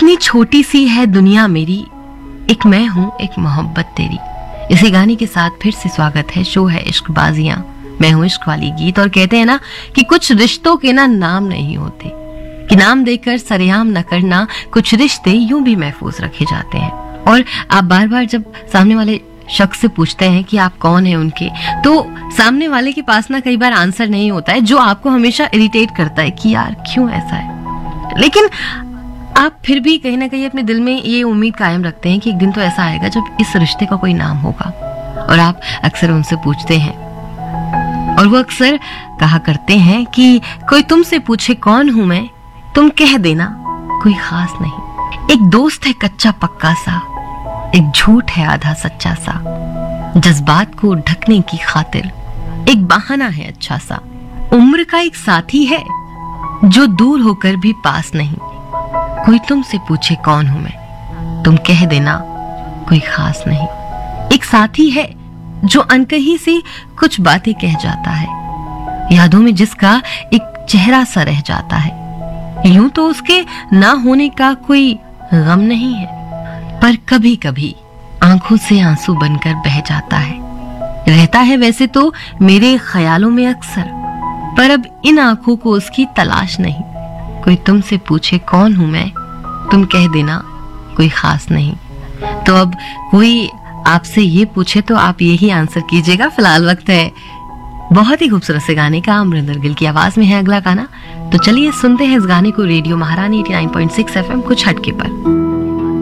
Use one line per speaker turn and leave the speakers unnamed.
कितनी छोटी सी है दुनिया मेरी, एक मैं हूँ एक मोहब्बत तेरी। इसी गाने के साथ फिर से स्वागत है। शो है इश्क बाजियां, मैं हूँ इश्क वाली गीत। और कहते हैं ना कि कुछ रिश्तों के ना नाम नहीं होते, कि नाम देकर सरेआम न करना, कुछ रिश्ते यूं भी महफूज रखे जाते हैं। और आप बार बार जब सामने वाले शख्स से पूछते हैं कि आप कौन हैं उनके, तो सामने वाले के पास ना कई बार आंसर नहीं होता है, जो आपको हमेशा इरिटेट करता है कि यार क्यों ऐसा है। लेकिन आप फिर भी कहीं ना कहीं अपने दिल में ये उम्मीद कायम रखते हैं कि एक दिन तो ऐसा आएगा जब इस रिश्ते का कोई नाम होगा। और आप अक्सर उनसे पूछते हैं और वो अक्सर कहा करते हैं कि कोई तुमसे पूछे कौन हूं मैं, तुम कह देना कोई खास नहीं। एक दोस्त है कच्चा पक्का सा, एक झूठ है आधा सच्चा सा, जज्बात को ढकने की खातिर एक बहाना है अच्छा सा। उम्र का एक साथी है जो दूर होकर भी पास नहीं, कोई तुमसे पूछे कौन हूं मैं, तुम कह देना कोई खास नहीं। एक साथी है जो अनकही से कुछ बातें कह जाता है, यादों में जिसका एक चेहरा सा रह जाता है। यूं तो उसके ना होने का कोई गम नहीं है, पर कभी कभी आंखों से आंसू बनकर बह जाता है। रहता है वैसे तो मेरे ख्यालों में अक्सर, पर अब इन आंखों को उसकी तलाश नहीं। कोई तुमसे पूछे कौन हूं मैं, तुम कह देना कोई खास नहीं। तो अब कोई आपसे ये पूछे तो आप यही आंसर कीजिएगा। फिलहाल वक्त है बहुत ही खूबसूरत से गाने का, अमरिंदर गिल की आवाज में है अगला गाना। तो चलिए सुनते हैं इस गाने को रेडियो महारानी 89.6 FM कुछ हटके पर।